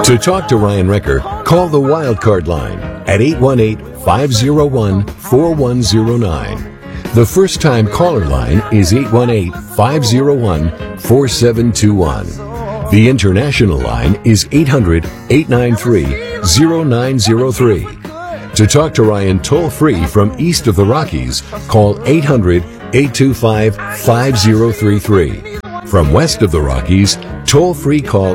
To talk to Ryan Recker, call the Wildcard line at 818-501-4109. The first-time caller line is 818-501-4721. The international line is 800-893-0903. To talk to Ryan toll-free from east of the Rockies, call 800-825-5033. From west of the Rockies, toll-free call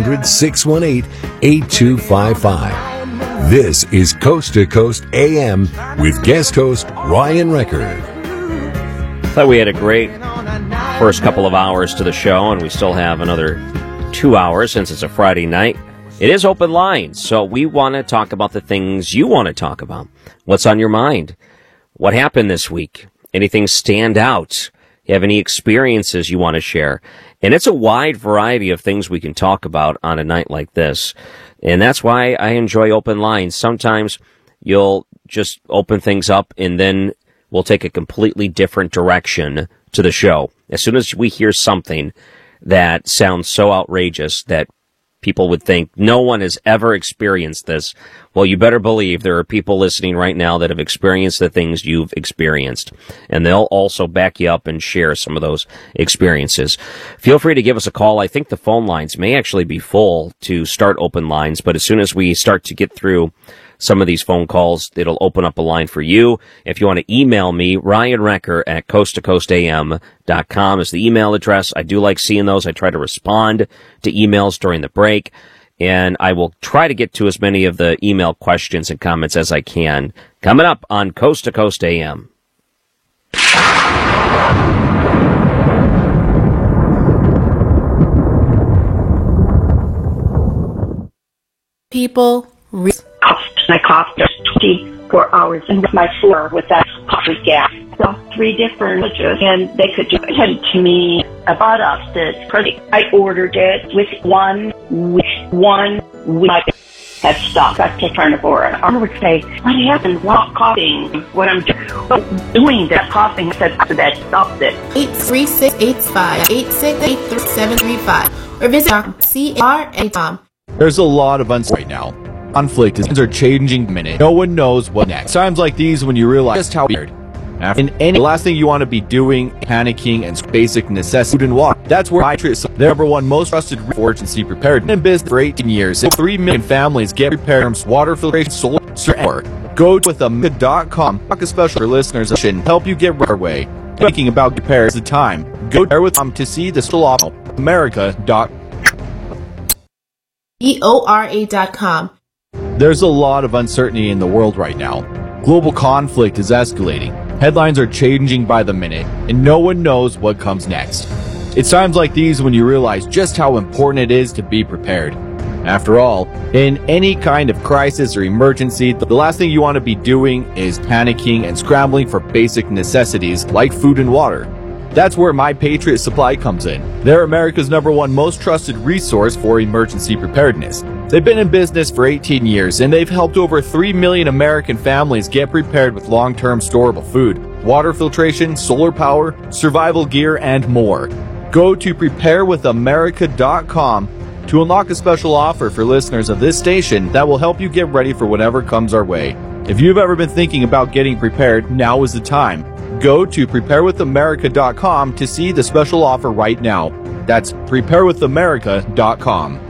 800-618-8255. This is Coast to Coast AM with guest host Ryan Recker. Thought we had a great first couple of hours to the show, and we still have another 2 hours since it's a Friday night. It is open lines, so we want to talk about the things you want to talk about. What's on your mind? What happened this week? Anything stand out? You have any experiences you want to share? And it's a wide variety of things we can talk about on a night like this. And that's why I enjoy open lines. Sometimes you'll just open things up and then we'll take a completely different direction to the show. As soon as we hear something that sounds so outrageous that people would think no one has ever experienced this, well, you better believe there are people listening right now that have experienced the things you've experienced. And they'll also back you up and share some of those experiences. Feel free to give us a call. I think the phone lines may actually be full to start open lines, but as soon as we start to get through some of these phone calls, it'll open up a line for you. If you want to email me, Ryan Recker at coasttocoastam.com is the email address. I do like seeing those. I try to respond to emails during the break, and I will try to get to as many of the email questions and comments as I can. Coming up on Coast to Coast AM. People I coughed 24 hours and with my floor with that coffee gas. So 3 different villages, and they could just send to me a product that's pretty. I ordered it with one week I had stopped. I take carnivore. I would say, what happened? While coughing, what I'm doing that coughing said that stopped it. 836-85-868-3735 or visit CRA.com. There's a lot of uncertainty right now. Conflict are changing minute. No one knows what next. Times like these when you realize just how weird. The last thing you want to be doing, panicking, and basic necessities, food and water. That's where Patriot, the number one most trusted emergency preparedness in business for 18 years. 3 million families get prepared from water filtration, solar, or go to withAmerica.com. Talk a special for listeners and help you get right away. Thinking about repairs the time. Go there with them to see the still off America.com. EORA.com. There's a lot of uncertainty in the world right now. Global conflict is escalating. Headlines are changing by the minute, and no one knows what comes next. It's times like these when you realize just how important it is to be prepared. After all, in any kind of crisis or emergency, the last thing you want to be doing is panicking and scrambling for basic necessities like food and water. That's where My Patriot Supply comes in. They're America's number one most trusted resource for emergency preparedness. They've been in business for 18 years, and they've helped over 3 million American families get prepared with long-term storable food, water filtration, solar power, survival gear, and more. Go to preparewithamerica.com to unlock a special offer for listeners of this station that will help you get ready for whatever comes our way. If you've ever been thinking about getting prepared, now is the time. Go to preparewithamerica.com to see the special offer right now. That's preparewithamerica.com.